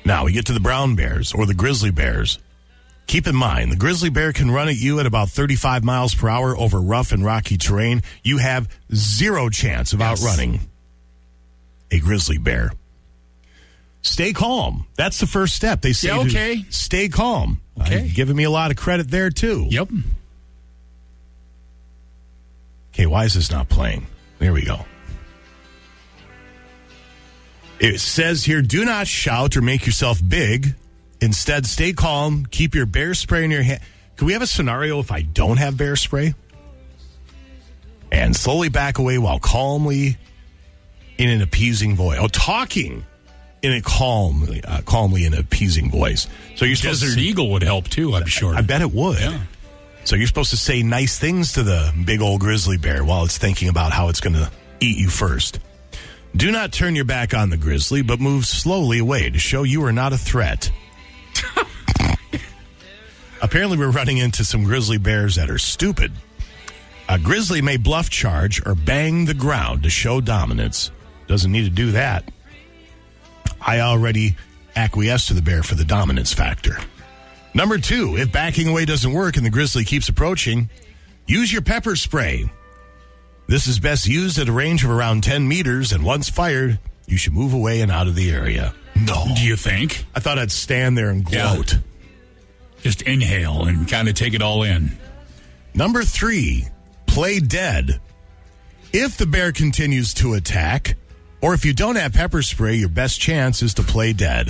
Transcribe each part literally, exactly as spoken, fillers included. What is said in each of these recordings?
Now, we get to the brown bears or the grizzly bears. Keep in mind, the grizzly bear can run at you at about thirty-five miles per hour over rough and rocky terrain. You have zero chance of yes. outrunning a grizzly bear. Stay calm. That's the first step. They say, yeah, okay. to stay calm. Okay. Uh, giving me a lot of credit there, too. Yep. Okay, why is this not playing? There we go. It says here, do not shout or make yourself big. Instead, stay calm. Keep your bear spray in your hand. Can we have a scenario if I don't have bear spray? And slowly back away while calmly in an appeasing voice. Oh, talking in a calmly, uh, calmly in an appeasing voice. So you're supposed Desert to, Eagle would help too, I'm sure. I bet it would. Yeah. So you're supposed to say nice things to the big old grizzly bear while it's thinking about how it's going to eat you first. Do not turn your back on the grizzly, but move slowly away to show you are not a threat. Apparently, we're running into some grizzly bears that are stupid. A grizzly may bluff charge or bang the ground to show dominance. Doesn't need to do that. I already acquiesced to the bear for the dominance factor. Number two, if backing away doesn't work and the grizzly keeps approaching, use your pepper spray. This is best used at a range of around ten meters, and once fired, you should move away and out of the area. No. Do you think? I thought I'd stand there and gloat. Yeah. Just inhale and kind of take it all in. Number three, play dead. If the bear continues to attack, or if you don't have pepper spray, your best chance is to play dead.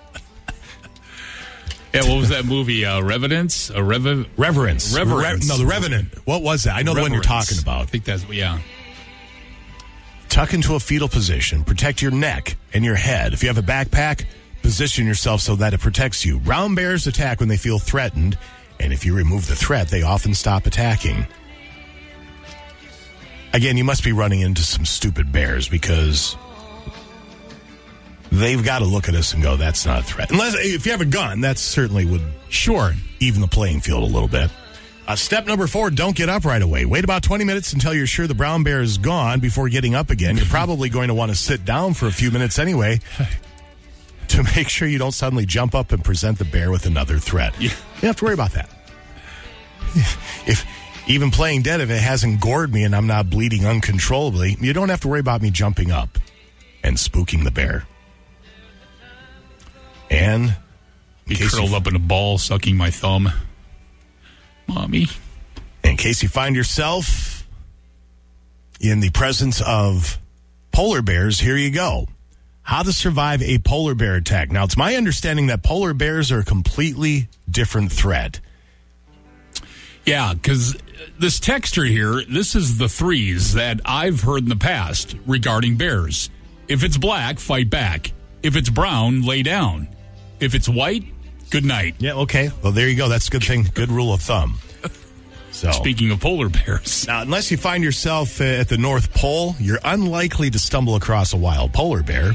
Yeah, what was that movie? Uh, Revenance? A Rev- Reverence. Reverence. Re- no, The Revenant. What was that? I know Reverence. The one you're talking about. I think that's, yeah. Tuck into a fetal position. Protect your neck and your head. If you have a backpack, position yourself so that it protects you. Brown bears attack when they feel threatened, and if you remove the threat, they often stop attacking. Again, you must be running into some stupid bears because they've got to look at us and go, that's not a threat. Unless, if you have a gun, that certainly would sure even the playing field a little bit. Uh, step number four, don't get up right away. Wait about twenty minutes until you're sure the brown bear is gone before getting up again. You're probably going to want to sit down for a few minutes anyway to make sure you don't suddenly jump up and present the bear with another threat. Yeah. You don't have to worry about that. If even playing dead, if it hasn't gored me and I'm not bleeding uncontrollably, you don't have to worry about me jumping up and spooking the bear. And he curled up in a ball, sucking my thumb. Mommy. In case you find yourself in the presence of polar bears, here you go. How to survive a polar bear attack. Now, it's my understanding that polar bears are a completely different threat. Yeah, because this texture here, this is the threes that I've heard in the past regarding bears. If it's black, fight back. If it's brown, lay down. If it's white, good night. Yeah, okay. Well, there you go. That's a good thing. Good rule of thumb. So, speaking of polar bears. Now, unless you find yourself uh, at the North Pole, you're unlikely to stumble across a wild polar bear.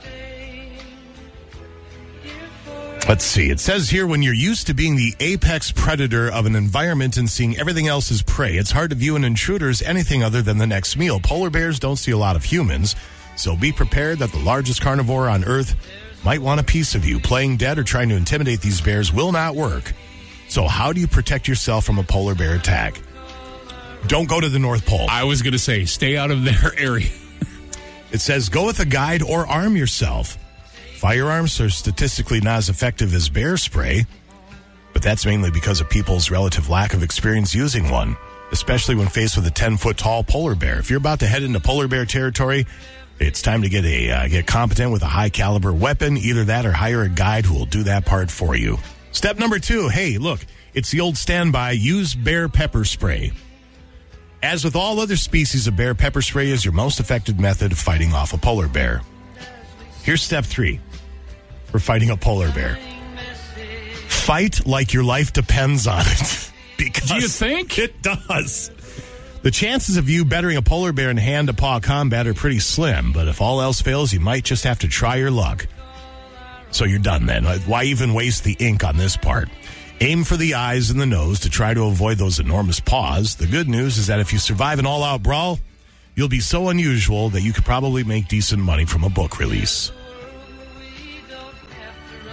Let's see. It says here, when you're used to being the apex predator of an environment and seeing everything else as prey, it's hard to view an intruder as anything other than the next meal. Polar bears don't see a lot of humans, so be prepared that the largest carnivore on Earth might want a piece of you. Playing dead or trying to intimidate these bears will not work. So how do you protect yourself from a polar bear attack? Don't go to the North Pole. I was going to say, stay out of their area. It says, go with a guide or arm yourself. Firearms are statistically not as effective as bear spray, but that's mainly because of people's relative lack of experience using one, especially when faced with a ten-foot-tall polar bear. If you're about to head into polar bear territory, it's time to get a uh, get competent with a high-caliber weapon. Either that or hire a guide who will do that part for you. Step number two, hey, look, it's the old standby, use bear pepper spray. As with all other species of bear, pepper spray is your most effective method of fighting off a polar bear. Here's step three for fighting a polar bear. Fight like your life depends on it. Because do you think? It does. The chances of you bettering a polar bear in hand-to-paw combat are pretty slim, but if all else fails, you might just have to try your luck. So you're done then. Why even waste the ink on this part? Aim for the eyes and the nose to try to avoid those enormous paws. The good news is that if you survive an all-out brawl, you'll be so unusual that you could probably make decent money from a book release.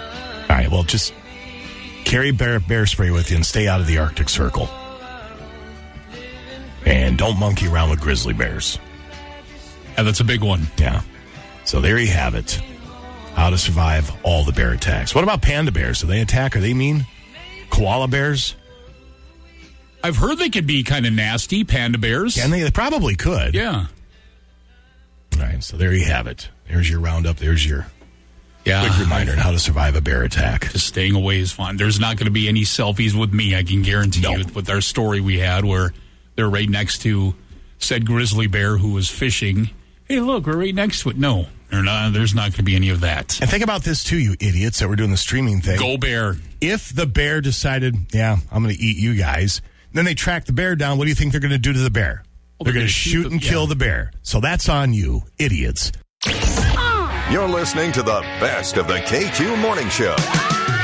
right, well, just carry bear, bear spray with you and stay out of the Arctic Circle. And don't monkey around with grizzly bears. Yeah, that's a big one. Yeah. So there you have it. How to survive all the bear attacks. What about panda bears? Do they attack? Are they mean? Koala bears? I've heard they could be kind of nasty, panda bears. Can they? They probably could. Yeah. All right, so there you have it. There's your roundup. There's your yeah. quick reminder on how to survive a bear attack. Just staying away is fine. There's not going to be any selfies with me, I can guarantee no. you, with our story we had where they're right next to said grizzly bear who was fishing. Hey, look, we're right next to it. No, not, there's not going to be any of that. And think about this, too, you idiots that were doing the streaming thing. Go bear. If the bear decided, yeah, I'm going to eat you guys, then they track the bear down, what do you think they're going to do to the bear? Well, they're, they're going to shoot the, and yeah. kill the bear. So that's on you, idiots. You're listening to the best of the K Q Morning Show.